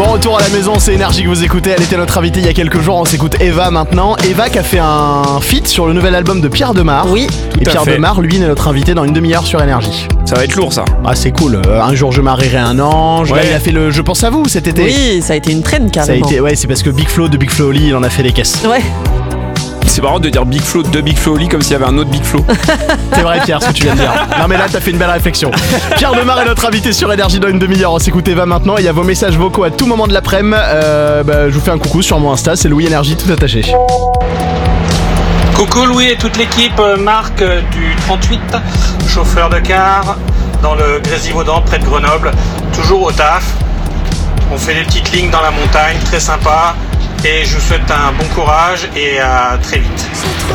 Bon retour à la maison, c'est Énergie que vous écoutez. Elle était notre invitée il y a quelques jours. On s'écoute Eva maintenant. Eva qui a fait un feat sur le nouvel album de Pierre Demar. Oui, et Pierre Demar, lui, est notre invité dans une demi-heure sur Énergie. Ça va être lourd ça. Ah c'est cool. Un jour je marierai un ange. Ouais. Là il a fait le Je pense à vous cet été. oui, ça a été une traîne Ça a carrément. été, ouais, c'est parce que Big Flo de Big Flo Oli, il en a fait des caisses. Ouais, C'est marrant de dire Big Flo de Big Flo Oli comme s'il y avait un autre Big Flo. C'est vrai Pierre ce que tu viens de dire. Non mais là t'as fait une belle réflexion. Pierre Demar est notre invité sur Énergie dans une demi-heure. On s'écoute Eva maintenant. Il y a vos messages vocaux à tout moment de l'après-midi. Je vous fais un coucou sur mon Insta, c'est Louis Énergie tout attaché. Coucou Louis et toute l'équipe, Marc du 38, chauffeur de car dans le Grésivaudan près de Grenoble, toujours au taf. On fait des petites lignes dans la montagne, très sympa, et je vous souhaite un bon courage et à très vite.